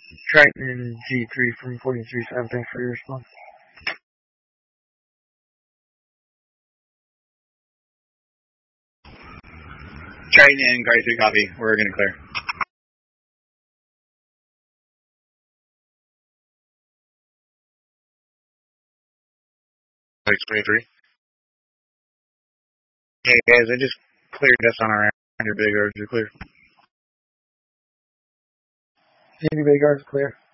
Triton G3 from 43-7, thanks for your response. Triton and Guard 3 copy. We're going to clear. X-23. Hey guys, I just cleared us on our end. Your big guards are clear. Navy Bay Guards clear.